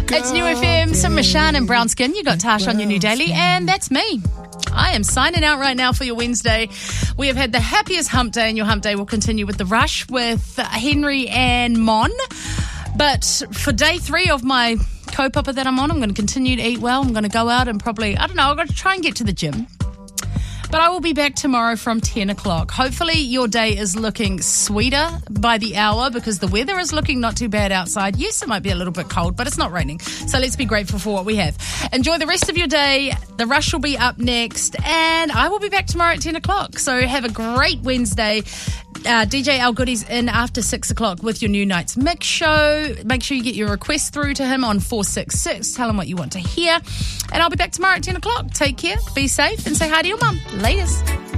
It's New FM, some Mishan and Brown Skin. You got Tash on your new daily, and that's me. I am signing out right now for your Wednesday. We have had the happiest hump day, and your hump day will continue with The Rush with Henry and Mon. But for day 3 of my kaupapa that I'm on, I'm going to continue to eat well. I'm going to go out and probably, I'm going to try and get to the gym. But I will be back tomorrow from 10 o'clock. Hopefully your day is looking sweeter by the hour because the weather is looking not too bad outside. Yes, it might be a little bit cold, but it's not raining. So let's be grateful for what we have. Enjoy the rest of your day. The Rush will be up next, and I will be back tomorrow at 10 o'clock. So have a great Wednesday. DJ Al Goody's in after 6 o'clock with your new night's mix show. Make sure you get your request through to him on 466. Tell him what you want to hear. And I'll be back tomorrow at 10 o'clock. Take care, be safe, and say hi to your mum. Laters.